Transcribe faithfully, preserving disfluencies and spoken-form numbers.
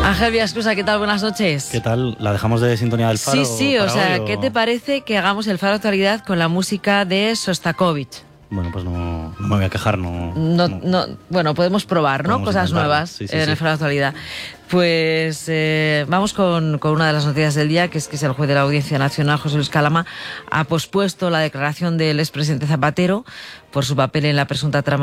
Ángel Villaescusa, ¿qué tal? Buenas noches. ¿Qué tal? ¿La dejamos de sintonía del Faro? Sí, sí, o sea, hoy, ¿qué o... te parece que hagamos el Faro Actualidad con la música de Sostakovich? Bueno, pues no, no me voy a quejar, no... No, no. no, bueno, podemos probar, ¿no? Podemos Cosas intentarlo. nuevas Sí, sí, en sí. el Faro Actualidad. Pues eh, vamos con, con una de las noticias del día, que es que es el juez de la Audiencia Nacional, José Luis Calama, ha pospuesto la declaración del expresidente Zapatero por su papel en la presunta trama